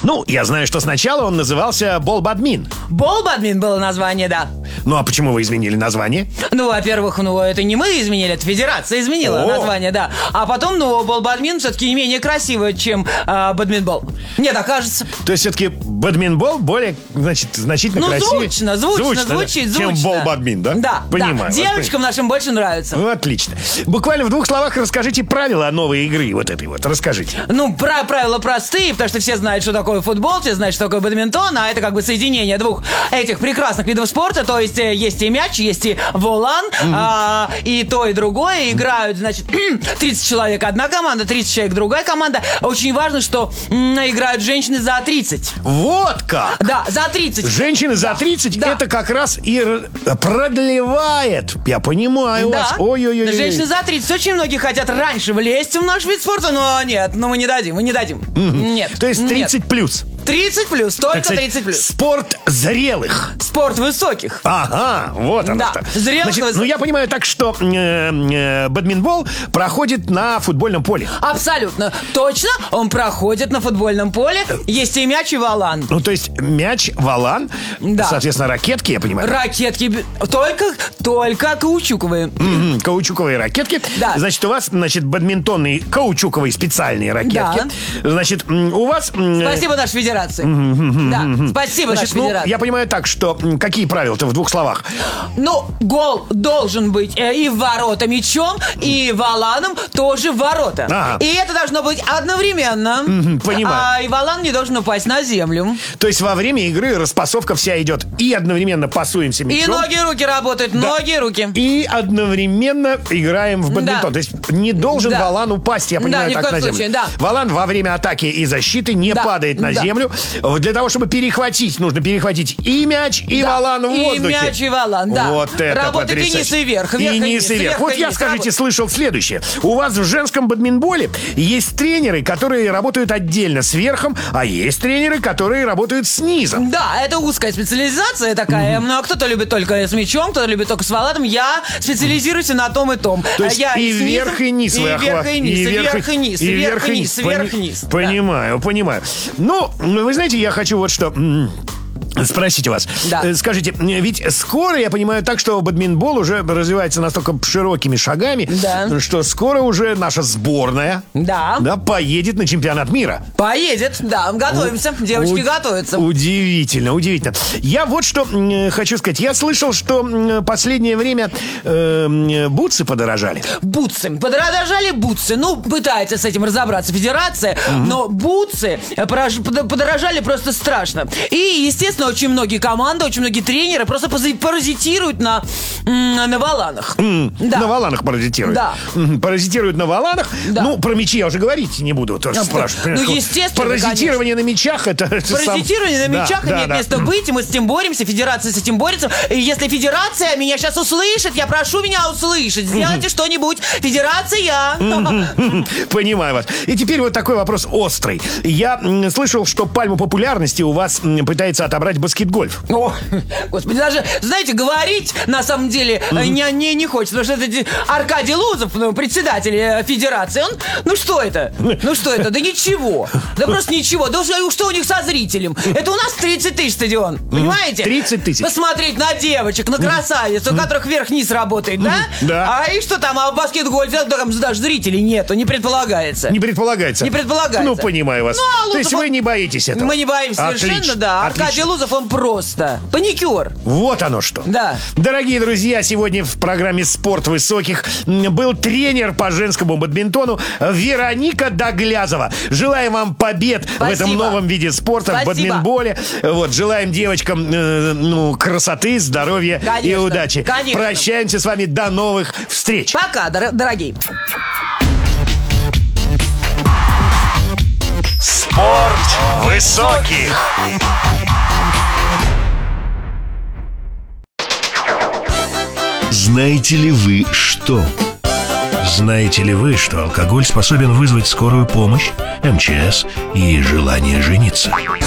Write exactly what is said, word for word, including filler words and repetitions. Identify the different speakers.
Speaker 1: Ну, я знаю, что сначала он назывался Бол-Бадмин.
Speaker 2: Бол-Бадмин было название, да.
Speaker 1: Ну, а почему вы изменили название?
Speaker 2: Ну, во-первых, ну, это не мы изменили, это Федерация изменила
Speaker 1: О.
Speaker 2: название, да. А потом, ну, Бол-Бадмин все-таки не менее красиво, чем э, Бадминбол. Мне так кажется.
Speaker 1: То есть все-таки Бадминбол более, значит, значительно
Speaker 2: Ну,
Speaker 1: красивее.
Speaker 2: звучно, звучно,
Speaker 1: Звучно, да?
Speaker 2: звучит,
Speaker 1: Чем
Speaker 2: звучно.
Speaker 1: Бол-Бадмин, да?
Speaker 2: Да,
Speaker 1: Понимаю.
Speaker 2: да.
Speaker 1: вас,
Speaker 2: Девочкам нашим больше нравится.
Speaker 1: Ну, отлично. Буквально в двух словах расскажите правила новой игры вот этой вот. Расскажите.
Speaker 2: Ну, про правила простые, потому что все знают, что такое футбол, все знают, что такое бадминтон, а это как бы соединение двух этих прекрасных видов спорта, то есть э, есть и мяч, есть и волан, mm-hmm. а, и то, и другое. Играют, значит, тридцать человек одна команда, тридцать человек другая команда. Очень важно, что м, играют женщины за тридцать.
Speaker 1: Вот как!
Speaker 2: Да, за тридцать.
Speaker 1: Женщины за тридцать,
Speaker 2: Да.
Speaker 1: это как раз и р- продлевает. Я понимаю
Speaker 2: Да.
Speaker 1: вас. Ой-ой-ой.
Speaker 2: Женщины за тридцать. Очень многие хотят раньше влезть в наш вид спорта, но нет, ну мы не дадим, мы не дадим. Mm-hmm. Нет.
Speaker 1: То есть тридцать
Speaker 2: нет.
Speaker 1: плюс.
Speaker 2: тридцать плюс, только
Speaker 1: Так сказать,
Speaker 2: тридцать плюс.
Speaker 1: Спорт зрелых.
Speaker 2: Спорт высоких.
Speaker 1: Ага, вот оно
Speaker 2: Да,
Speaker 1: что.
Speaker 2: зрелых
Speaker 1: Значит,
Speaker 2: высоких.
Speaker 1: ну я понимаю так, что э, э, бадминбол проходит на футбольном поле.
Speaker 2: Абсолютно точно, он проходит на футбольном поле. Есть и мяч, и волан.
Speaker 1: Ну, то есть мяч, волан,
Speaker 2: Да.
Speaker 1: соответственно, ракетки, я понимаю.
Speaker 2: Ракетки б- только, только каучуковые.
Speaker 1: Мгм, каучуковые ракетки.
Speaker 2: Да.
Speaker 1: Значит, у вас, значит, бадминтонные каучуковые специальные ракетки.
Speaker 2: Да.
Speaker 1: Значит, м, у вас... м, э,
Speaker 2: Спасибо нашей федерации. Да, спасибо
Speaker 1: Значит,
Speaker 2: нашей
Speaker 1: ну,
Speaker 2: федерации.
Speaker 1: я понимаю так, что м, какие правила-то в двух словах?
Speaker 2: Ну, гол должен быть э, и в ворота мячом, и воланом тоже в ворота.
Speaker 1: Ага.
Speaker 2: И это должно быть одновременно.
Speaker 1: Мгм, понимаю.
Speaker 2: А и волан не должен упасть на землю.
Speaker 1: То есть во время игры распасовка вся идет и одновременно пасуемся
Speaker 2: И
Speaker 1: мячом,
Speaker 2: ноги и руки работают, ноги и руки.
Speaker 1: и одновременно играем в бадминтон.
Speaker 2: Да.
Speaker 1: То есть не должен
Speaker 2: Да.
Speaker 1: волан упасть, я
Speaker 2: Да,
Speaker 1: понимаю,
Speaker 2: ни в
Speaker 1: так
Speaker 2: коем
Speaker 1: на землю.
Speaker 2: случае, да.
Speaker 1: Волан во время атаки и защиты не
Speaker 2: Да.
Speaker 1: падает на
Speaker 2: Да.
Speaker 1: землю. Для того, чтобы перехватить, нужно перехватить и мяч, и
Speaker 2: Да.
Speaker 1: волан в
Speaker 2: И
Speaker 1: воздухе.
Speaker 2: мяч, и волан, да.
Speaker 1: Вот это
Speaker 2: Работает и
Speaker 1: потрясающе.
Speaker 2: низ, и вверх,
Speaker 1: И
Speaker 2: вверх, и
Speaker 1: низ,
Speaker 2: низ,
Speaker 1: и вверх.
Speaker 2: вверх,
Speaker 1: Вот
Speaker 2: и
Speaker 1: я,
Speaker 2: низ.
Speaker 1: скажите,
Speaker 2: Работает.
Speaker 1: слышал следующее. У вас в женском бадминболе есть тренеры, которые работают отдельно с верхом, а есть тренеры, которые работают с низом.
Speaker 2: Да, это узкая специализация такая. Ну, а кто-то любит только с мячом, кто-то любит только с воланом. Я специализируюсь на том и том.
Speaker 1: То есть
Speaker 2: я
Speaker 1: и
Speaker 2: с
Speaker 1: вверх,
Speaker 2: низом,
Speaker 1: и низ.
Speaker 2: И
Speaker 1: вы
Speaker 2: вверх,
Speaker 1: охват-
Speaker 2: и низ, и вверх, и низ, и вверх, и низ, и вверх, и
Speaker 1: Пони-
Speaker 2: низ. Да.
Speaker 1: Понимаю, понимаю. Ну, вы знаете, я хочу вот что... м, спросить у вас.
Speaker 2: Да.
Speaker 1: Э, Скажите, ведь скоро, я понимаю так, что бадминбол уже развивается настолько широкими шагами,
Speaker 2: Да.
Speaker 1: что скоро уже наша сборная
Speaker 2: Да.
Speaker 1: да, поедет на чемпионат мира.
Speaker 2: Поедет, да, готовимся. Девочки
Speaker 1: У-
Speaker 2: готовятся.
Speaker 1: Удивительно, удивительно. Я вот что м, хочу сказать. Я слышал, что м, последнее время э, м, бутсы подорожали.
Speaker 2: Бутсы. Подорожали бутсы. Ну, пытается с этим разобраться федерация, но бутсы порож- подо- подорожали просто страшно. И, естественно, очень многие команды, очень многие тренеры просто пози- паразитируют на, м, на воланах. Да.
Speaker 1: На воланах паразитируют.
Speaker 2: Да.
Speaker 1: Мгм, паразитируют на воланах.
Speaker 2: Да.
Speaker 1: Ну, про мячи я уже говорить не буду. Тоже
Speaker 2: Ну,
Speaker 1: спрашиваю.
Speaker 2: ну,
Speaker 1: Понимаешь,
Speaker 2: естественно,
Speaker 1: Паразитирование на мячах это, это сам-
Speaker 2: Паразитирование на
Speaker 1: Да,
Speaker 2: мячах
Speaker 1: да,
Speaker 2: имеет
Speaker 1: да.
Speaker 2: место быть, и мы с этим боремся, федерация с этим борется. И если федерация меня сейчас услышит, я прошу меня услышать. Сделайте что-нибудь. Федерация!
Speaker 1: Понимаю вас. И теперь вот такой вопрос острый. Я м, слышал, что пальму популярности у вас м, пытается отобрать баскетгольф.
Speaker 2: О, господи, даже, знаете, говорить на самом деле э, не, не, не хочется, потому что это Аркадий Лузов, ну, председатель э, федерации, он, ну что это? Ну что это? Да ничего. Да просто ничего. Да что что у них со зрителем? Это у нас тридцать тысяч стадион, понимаете?
Speaker 1: тридцать тысяч.
Speaker 2: Посмотреть на девочек, на красавиц, у которых верх-низ работает, да?
Speaker 1: Да.
Speaker 2: А и что там, а в баскетболе там даже зрителей нету, не предполагается.
Speaker 1: Не предполагается.
Speaker 2: Не предполагается.
Speaker 1: Ну, понимаю вас.
Speaker 2: Ну, а
Speaker 1: То есть
Speaker 2: Лузов,
Speaker 1: вы
Speaker 2: он-
Speaker 1: не боитесь этого?
Speaker 2: Мы не боимся совершенно,
Speaker 1: Отлично,
Speaker 2: да.
Speaker 1: отлично.
Speaker 2: Аркадий Лузов, он просто паникер.
Speaker 1: Вот оно что.
Speaker 2: Да.
Speaker 1: Дорогие друзья, сегодня в программе «Спорт высоких» м, был тренер по женскому бадминтону Вероника Доглязова. Желаем вам побед в этом
Speaker 2: Спасибо.
Speaker 1: новом виде спорта, в
Speaker 2: Спасибо.
Speaker 1: бадминболе. Вот, желаем девочкам э, ну, красоты, здоровья и
Speaker 2: Конечно,
Speaker 1: удачи.
Speaker 2: конечно.
Speaker 1: Прощаемся с вами. До новых встреч.
Speaker 2: Пока, дор- дорогие.
Speaker 1: Спорт высоких.
Speaker 3: Знаете ли вы что? Знаете ли вы, что алкоголь способен вызвать скорую помощь, эм че эс и желание жениться?